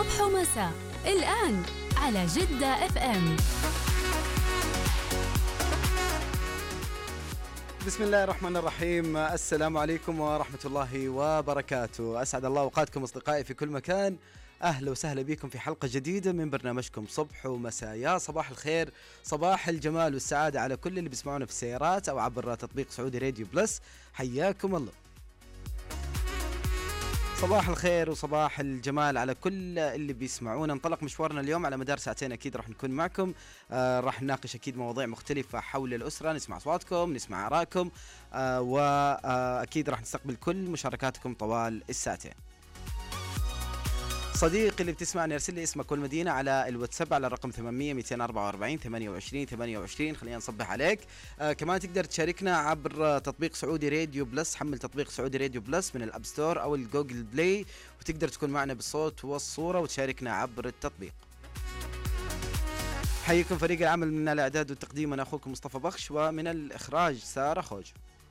صبح ومساء الآن على جدة اف ام. بسم الله الرحمن الرحيم. السلام عليكم ورحمة الله وبركاته. أسعد الله أوقاتكم أصدقائي في كل مكان. أهلا وسهلا بكم في حلقة جديدة من برنامجكم صبح ومساء. يا صباح الخير، صباح الجمال والسعادة على كل اللي بيسمعونا في السيارات أو عبر تطبيق سعودي راديو بلس. حياكم الله. صباح الخير وصباح الجمال على كل اللي بيسمعونا. انطلق مشوارنا اليوم على مدار ساعتين، أكيد راح نكون معكم. راح نناقش أكيد مواضيع مختلفة حول الأسرة، نسمع أصواتكم، نسمع آراءكم، وأكيد راح نستقبل كل مشاركاتكم طوال الساعتين. صديقي اللي بتسمعني ارسل لي اسمك والمدينة على الواتساب على الرقم 800 244 28 28. خلينا نصبح عليك. كمان تقدر تشاركنا عبر تطبيق سعودي راديو بلس. حمل تطبيق سعودي راديو بلس من الأب ستور أو الجوجل بلاي، وتقدر تكون معنا بالصوت والصورة وتشاركنا عبر التطبيق. حيكم فريق العمل من الإعداد والتقديم، أنا أخوكم مصطفى بخش، ومن الإخراج سارة خوج.